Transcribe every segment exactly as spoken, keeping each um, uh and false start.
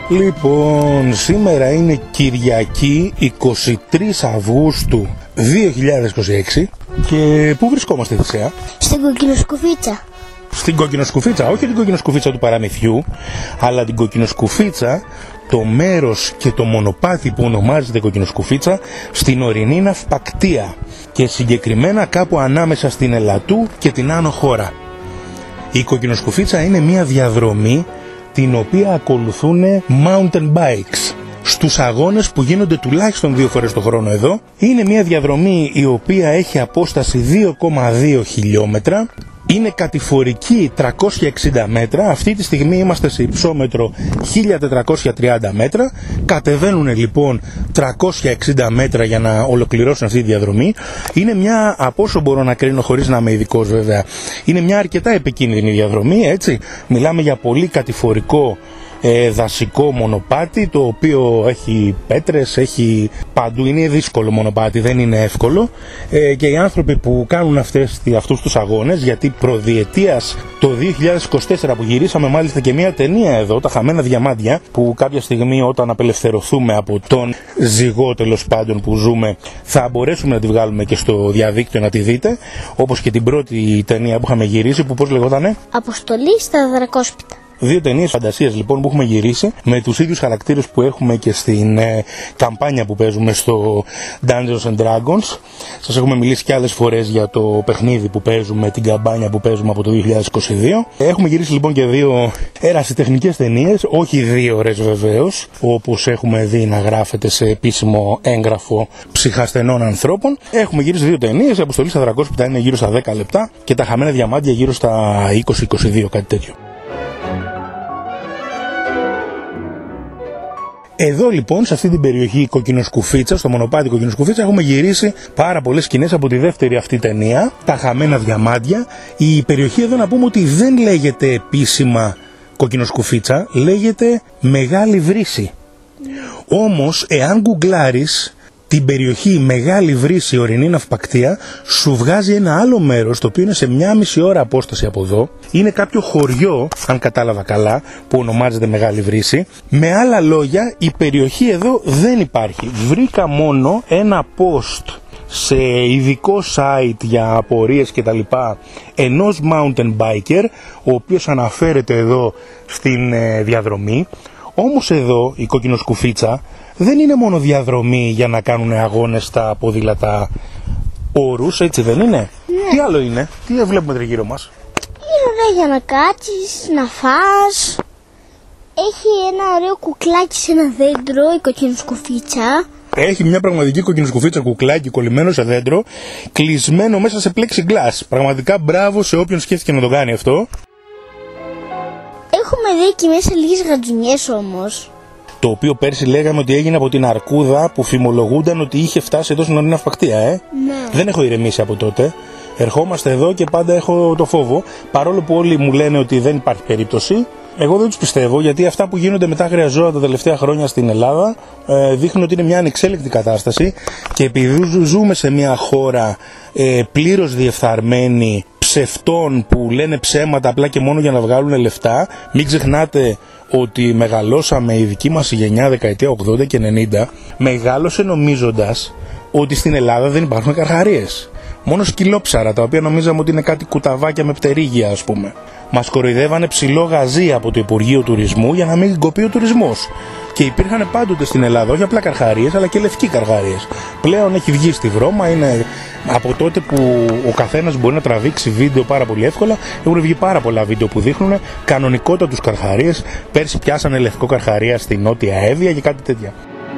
Λοιπόν, σήμερα είναι Κυριακή εικοστή τρίτη Αυγούστου δύο χιλιάδες είκοσι έξι και πού βρισκόμαστε, Θησέα? Στην κοκκινοσκουφίτσα. Στην κοκκινοσκουφίτσα, όχι την κοκκινοσκουφίτσα του παραμυθιού, αλλά την κοκκινοσκουφίτσα, το μέρος και το μονοπάτι που ονομάζεται κοκκινοσκουφίτσα στην ορεινή ναυπακτία και συγκεκριμένα κάπου ανάμεσα στην Ελαττού και την Άνω Χώρα. Η κοκκινοσκουφίτσα είναι μια διαδρομή την οποία ακολουθούν mountain bikes στους αγώνες που γίνονται τουλάχιστον δύο φορές το χρόνο εδώ. Είναι μια διαδρομή η οποία έχει απόσταση δύο κόμμα δύο χιλιόμετρα. Είναι κατηφορική τριακόσια εξήντα μέτρα, αυτή τη στιγμή είμαστε σε υψόμετρο χίλια τετρακόσια τριάντα μέτρα, κατεβαίνουν λοιπόν τριακόσια εξήντα μέτρα για να ολοκληρώσουν αυτή τη διαδρομή. Είναι μια, από όσο μπορώ να κρίνω χωρίς να είμαι ειδικός βέβαια, είναι μια αρκετά επικίνδυνη διαδρομή, έτσι. Μιλάμε για πολύ κατηφορικό Ε, δασικό μονοπάτι, το οποίο έχει πέτρες, έχει παντού, είναι δύσκολο μονοπάτι, δεν είναι εύκολο, ε, και οι άνθρωποι που κάνουν αυτές, αυτούς τους αγώνες, γιατί προδιετίας το δύο χιλιάδες είκοσι τέσσερα που γυρίσαμε μάλιστα και μια ταινία εδώ, τα χαμένα διαμάντια, που κάποια στιγμή όταν απελευθερωθούμε από τον ζυγό τέλος πάντων που ζούμε θα μπορέσουμε να τη βγάλουμε και στο διαδίκτυο να τη δείτε, όπως και την πρώτη ταινία που είχαμε γυρίσει, που πώς λεγότανε? Αποστολή στα Δρακόσπιτα. Δύο ταινίες φαντασίας λοιπόν που έχουμε γυρίσει με τους ίδιους χαρακτήρες που έχουμε και στην ε, καμπάνια που παίζουμε στο Dungeons and Dragons. Σας έχουμε μιλήσει και άλλες φορές για το παιχνίδι που παίζουμε, την καμπάνια που παίζουμε από το δύο χιλιάδες είκοσι δύο. Έχουμε γυρίσει λοιπόν και δύο ερασιτεχνικές ταινίες, όχι δύο ώρες βεβαίως, όπως έχουμε δει να γράφεται σε επίσημο έγγραφο ψυχασθενών ανθρώπων. Έχουμε γυρίσει δύο ταινίες, η Αποστολή στα Δρακόσπιτα είναι γύρω στα δέκα λεπτά και τα χαμένα διαμάντια γύρω στα είκοσι είκοσι δύο, κάτι τέτοιο. Εδώ λοιπόν, σε αυτή την περιοχή Κοκκινοσκουφίτσα, στο μονοπάτι Κοκκινοσκουφίτσα, έχουμε γυρίσει πάρα πολλές σκηνές από τη δεύτερη αυτή ταινία, τα χαμένα διαμάντια. Η περιοχή εδώ να πούμε ότι δεν λέγεται επίσημα Κοκκινοσκουφίτσα, λέγεται Μεγάλη Βρύση. Όμως, εάν γκουγκλάρεις την περιοχή Μεγάλη Βρύση, ορεινή ναυπακτία, σου βγάζει ένα άλλο μέρος το οποίο είναι σε μια μισή ώρα απόσταση από εδώ. Είναι κάποιο χωριό, αν κατάλαβα καλά, που ονομάζεται Μεγάλη Βρύση. Με άλλα λόγια, η περιοχή εδώ δεν υπάρχει. Βρήκα μόνο ένα post σε ειδικό site για απορίες και τα λοιπά ενός mountain biker, ο οποίος αναφέρεται εδώ στην ε, διαδρομή. Όμως εδώ η Κοκκινοσκουφίτσα δεν είναι μόνο διαδρομή για να κάνουν αγώνες στα ποδήλατα όρους, έτσι δεν είναι? Ναι. Τι άλλο είναι, τι βλέπουμε τριγύρω μας? Είναι για να κάτσεις, να φας. Έχει ένα ωραίο κουκλάκι σε ένα δέντρο, η Κοκκινοσκουφίτσα. Έχει μια πραγματική κοκκινοσκουφίτσα κουκλάκι κολλημένο σε δέντρο, κλεισμένο μέσα σε plexiglass. Πραγματικά μπράβο σε όποιον σκέφτηκε να το κάνει αυτό. Έχουμε δει εκεί μέσα λίγες γατζουνιές όμως. Το οποίο πέρσι λέγαμε ότι έγινε από την αρκούδα που φημολογούνταν ότι είχε φτάσει εδώ στην ορεινή ναυπακτία, ε. Ναι. Δεν έχω ηρεμήσει από τότε. Ερχόμαστε εδώ και πάντα έχω το φόβο. Παρόλο που όλοι μου λένε ότι δεν υπάρχει περίπτωση, εγώ δεν τους πιστεύω, γιατί αυτά που γίνονται με τα άγρια ζώα τα τελευταία χρόνια στην Ελλάδα ε, δείχνουν ότι είναι μια ανεξέλεγκτη κατάσταση, και επειδή ζούμε σε μια χώρα ε, πλήρως διεφθαρμένη ψευτών που λένε ψέματα απλά και μόνο για να βγάλουν λεφτά, μην ξεχνάτε ότι μεγαλώσαμε, η δική μας γενιά δεκαετία ογδόντα και ενενήντα μεγάλωσε νομίζοντας ότι στην Ελλάδα δεν υπάρχουν καρχαρίες. Μόνο σκυλόψαρα, τα οποία νομίζαμε ότι είναι κάτι κουταβάκια με πτερίγια, ας πούμε. Μας κοροϊδεύανε ψηλό γαζί από το Υπουργείο Τουρισμού για να μην κοπεί ο τουρισμός. Και υπήρχαν πάντοτε στην Ελλάδα όχι απλά καρχαρίες, αλλά και λευκοί καρχαρίες. Πλέον έχει βγει στη βρώμα, είναι από τότε που ο καθένας μπορεί να τραβήξει βίντεο πάρα πολύ εύκολα. Έχουν βγει πάρα πολλά βίντεο που δείχνουν κανονικότατους καρχαρίες. Πέρσι πιάσανε λευκό καρχαρία στη Νότια Εύβοια και κάτι τέτοια.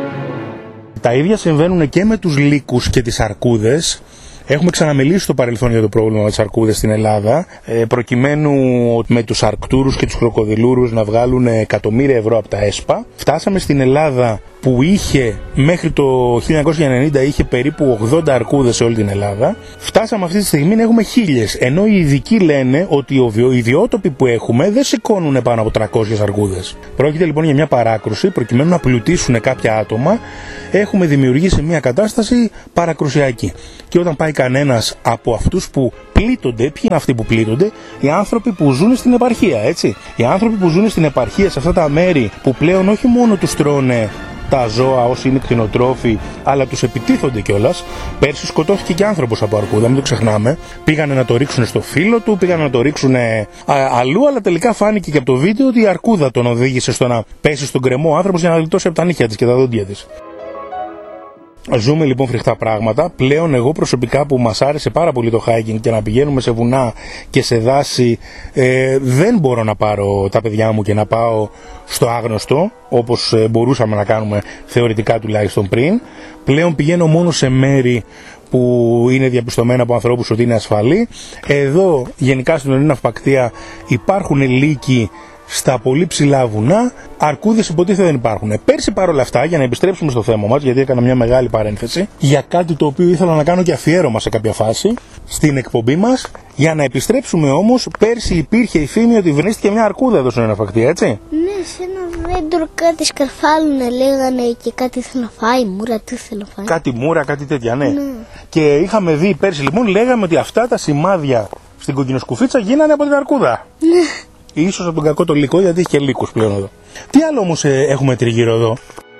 Τα ίδια συμβαίνουν και με τους λύκους και τις αρκούδες. Έχουμε ξαναμιλήσει στο παρελθόν για το πρόβλημα με τις αρκούδες στην Ελλάδα, προκειμένου με τους αρκτούρους και τους κροκοδιλούρους να βγάλουν εκατομμύρια ευρώ από τα ΕΣΠΑ. Φτάσαμε στην Ελλάδα που είχε μέχρι το χίλια εννιακόσια ενενήντα είχε περίπου ογδόντα αρκούδες σε όλη την Ελλάδα, φτάσαμε αυτή τη στιγμή να έχουμε χίλιες, ενώ οι ειδικοί λένε ότι οι ιδιότοποι που έχουμε δεν σηκώνουν πάνω από τριακόσιες αρκούδες. Πρόκειται λοιπόν για μια παράκρουση, προκειμένου να πλουτίσουν κάποια άτομα, έχουμε δημιουργήσει μια κατάσταση παρακρουσιακή. Και όταν πάει κανένας από αυτούς που πλήττονται, ποιοι είναι αυτοί που πλήττονται? Οι άνθρωποι που ζουν στην επαρχία, έτσι. Οι άνθρωποι που ζουν στην επαρχία, σε αυτά τα μέρη που πλέον όχι μόνο τους τρώνε τα ζώα όσοι είναι κτηνοτρόφοι, αλλά τους επιτίθονται κιόλας. Πέρσι σκοτώθηκε και άνθρωπος από αρκούδα, μην το ξεχνάμε. Πήγανε να το ρίξουν στο φύλλο του, πήγανε να το ρίξουν αλλού, αλλά τελικά φάνηκε και από το βίντεο ότι η αρκούδα τον οδήγησε στο να πέσει στον κρεμό ο άνθρωπος για να γλιτώσει από τα νύχια της και τα δόντια της. Ζούμε λοιπόν φρικτά πράγματα. Πλέον εγώ προσωπικά, που μας άρεσε πάρα πολύ το hiking και να πηγαίνουμε σε βουνά και σε δάση, ε, δεν μπορώ να πάρω τα παιδιά μου και να πάω στο άγνωστο, όπως ε, μπορούσαμε να κάνουμε θεωρητικά τουλάχιστον πριν. Πλέον πηγαίνω μόνο σε μέρη που είναι διαπιστωμένα από ανθρώπους ότι είναι ασφαλή. Εδώ γενικά στην ορεινή ναυπακτία υπάρχουν λύκοι στα πολύ ψηλά βουνά, αρκούδες υποτίθεται δεν υπάρχουν. Πέρσι παρόλα αυτά, για να επιστρέψουμε στο θέμα μας, γιατί έκανα μια μεγάλη παρένθεση για κάτι το οποίο ήθελα να κάνω και αφιέρωμα σε κάποια φάση στην εκπομπή μας, για να επιστρέψουμε όμως, πέρσι υπήρχε η φήμη ότι βρίστηκε μια αρκούδα εδώ στην ναυπακτία, έτσι. Ναι, σε ένα δέντρο κάτι σκαρφάλουνε, λέγανε, και κάτι ήθελε να φάει, μούρα, τι ήθελε να φάει. Κάτι μούρα, κάτι τέτοια, ναι. ναι. Και είχαμε δει πέρσι, λοιπόν, λέγαμε ότι αυτά τα σημάδια στην κοκκινοσκουφίτσα γίνανε από την αρκούδα. Ναι. Ίσως από τον κακό το λύκο, γιατί έχει και λύκους πλέον εδώ. Τι άλλο όμως ε, έχουμε τριγύρω εδώ?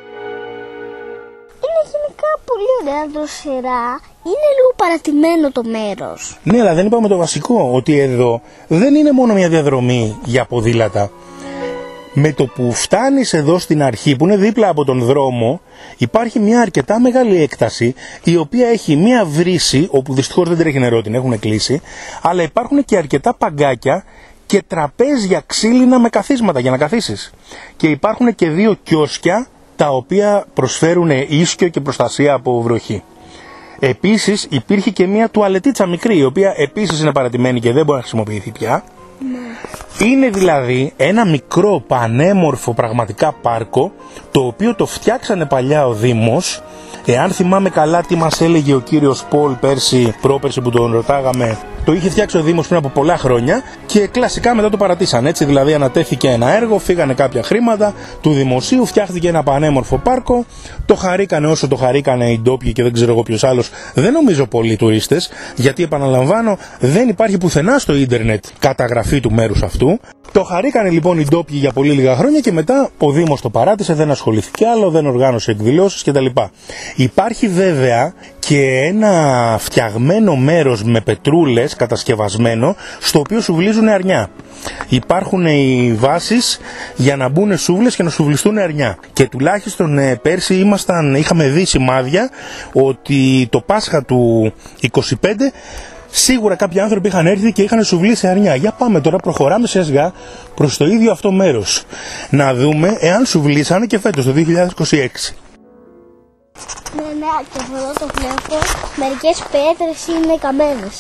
Είναι γενικά πολύ ωραία δροσερά. Είναι λίγο παρατημένο το μέρος. Ναι, αλλά δεν είπαμε το βασικό, ότι εδώ δεν είναι μόνο μια διαδρομή για ποδήλατα. Με το που φτάνεις εδώ στην αρχή, που είναι δίπλα από τον δρόμο, υπάρχει μια αρκετά μεγάλη έκταση, η οποία έχει μια βρύση, όπου δυστυχώς δεν τρέχει νερό, την έχουν κλείσει, αλλά υπάρχουν και αρκετά παγκάκια και τραπέζια ξύλινα με καθίσματα για να καθίσεις. Και υπάρχουν και δύο κιόσκια τα οποία προσφέρουν ίσκιο και προστασία από βροχή. Επίσης υπήρχε και μια τουαλετίτσα μικρή, η οποία επίσης είναι παρατημένη και δεν μπορεί να χρησιμοποιηθεί πια. Ναι. Είναι δηλαδή ένα μικρό πανέμορφο πραγματικά πάρκο, το οποίο το φτιάξανε παλιά ο Δήμος. Εάν θυμάμαι καλά τι μας έλεγε ο κύριος Πολ πέρσι, πρόπερσι που τον ρωτάγαμε, το είχε φτιάξει ο Δήμος πριν από πολλά χρόνια και κλασικά μετά το παρατήσαν, έτσι. Δηλαδή ανατέθηκε ένα έργο, φύγανε κάποια χρήματα του δημοσίου, φτιάχτηκε ένα πανέμορφο πάρκο, το χαρήκανε όσο το χαρήκανε οι ντόπιοι και δεν ξέρω εγώ ποιος άλλος, δεν νομίζω πολλοί τουρίστες, γιατί επαναλαμβάνω δεν υπάρχει πουθενά στο ίντερνετ καταγραφή του μέρους αυτού. Το χαρήκανε λοιπόν οι ντόπιοι για πολύ λίγα χρόνια και μετά ο Δήμος το παράτησε, δεν ασχολήθηκε άλλο, δεν οργάνωσε εκδηλώσεις κτλ. Υπάρχει βέβαια και ένα φτιαγμένο μέρος με πετρούλες κατασκευασμένο, στο οποίο σουβλίζουν αρνιά. Υπάρχουν οι βάσεις για να μπουν σούβλες και να σουβλιστούν αρνιά. Και τουλάχιστον ε, πέρσι ήμασταν, είχαμε δει σημάδια ότι το Πάσχα του είκοσι πέντε σίγουρα κάποιοι άνθρωποι είχαν έρθει και είχαν σουβλήσει αρνιά. Για πάμε τώρα, προχωράμε σιγά σιγά προς το ίδιο αυτό μέρος, να δούμε εάν σουβλήσανε και φέτος το δύο χιλιάδες είκοσι έξι. Ναι, ναι, και εδώ το βλέπω, μερικές πέτρες είναι καμένες.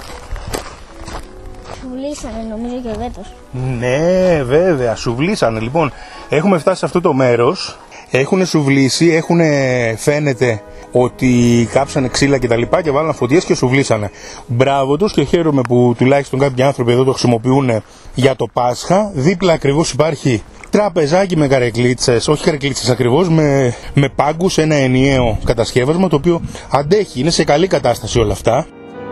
Σουβλήσανε νομίζω και φέτος. Ναι, βέβαια, σουβλήσανε. Λοιπόν, έχουμε φτάσει σε αυτό το μέρος, έχουν σουβλήσει, έχουν, φαίνεται ότι κάψανε ξύλα και τα λοιπά και βάλανε φωτιές και σουβλήσανε. Μπράβο τους και χαίρομαι που τουλάχιστον κάποιοι άνθρωποι εδώ το χρησιμοποιούν για το Πάσχα. Δίπλα ακριβώς υπάρχει τραπεζάκι με καρεκλίτσες, όχι καρεκλίτσες ακριβώς, με, με πάγκους, ένα ενιαίο κατασκεύασμα το οποίο αντέχει, είναι σε καλή κατάσταση όλα αυτά.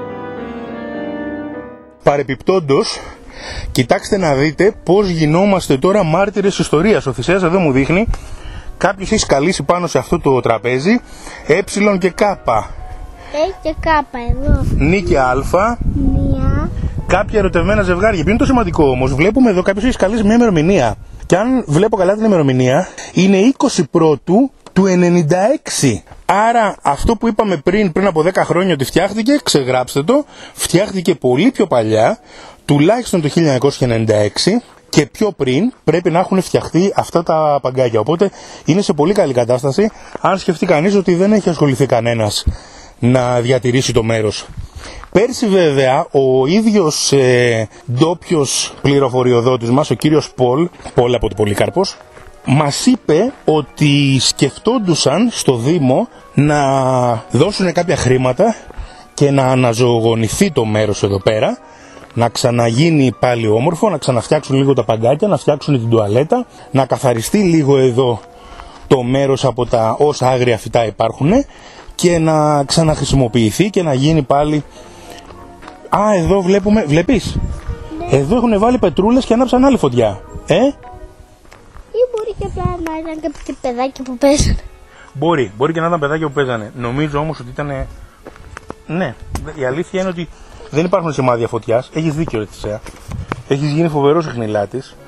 Παρεπιπτόντως, κοιτάξτε να δείτε πώς γινόμαστε τώρα μάρτυρες ιστορίας. Ο Θησέας εδώ μου δείχνει, κάποιος έχει σκαλίσει πάνω σε αυτό το τραπέζι ε και Κ. Ε και Κ εδώ. Νι και Α. Μία. Κάποια ερωτευμένα ζευγάρια. Ποιο είναι το σημαντικό όμως? Βλέπουμε εδώ κάποιος έχει σκαλίσει μια ημερομηνία. Και αν βλέπω καλά την ημερομηνία, είναι είκοσι πρώτου του ενενήντα έξι. Άρα αυτό που είπαμε πριν, πριν από δέκα χρόνια ότι φτιάχτηκε, ξεγράψτε το, φτιάχτηκε πολύ πιο παλιά, τουλάχιστον το χίλια εννιακόσια ενενήντα έξι. Και πιο πριν πρέπει να έχουν φτιαχτεί αυτά τα παγκάκια. Οπότε είναι σε πολύ καλή κατάσταση, αν σκεφτεί κανείς ότι δεν έχει ασχοληθεί κανένας να διατηρήσει το μέρος. Πέρσι βέβαια ο ίδιος ε, ντόπιος πληροφοριοδότης μας, ο κύριος Πολ, Πολ από το Πολύκαρπος, μας είπε ότι σκεφτόντουσαν στο Δήμο να δώσουν κάποια χρήματα και να αναζωογονηθεί το μέρος εδώ πέρα, να ξαναγίνει πάλι όμορφο, να ξαναφτιάξουν λίγο τα παγκάκια, να φτιάξουν την τουαλέτα, να καθαριστεί λίγο εδώ το μέρος από τα όσα άγρια φυτά υπάρχουν και να ξαναχρησιμοποιηθεί και να γίνει πάλι... Α, εδώ βλέπουμε, βλέπεις, ναι. Εδώ έχουν βάλει πετρούλες και άναψαν άλλη φωτιά, ε? Ή μπορεί και απλά να ήταν κάποια παιδάκια που παίζανε. Μπορεί, μπορεί και να ήταν παιδάκια που παίζανε. Νομίζω όμως ότι ήταν... Ναι, η αλήθεια είναι ότι δεν υπάρχουν σημάδια φωτιάς. Έχεις δίκιο, Ρετισέα. Έχεις γίνει φοβερός εχνηλάτης.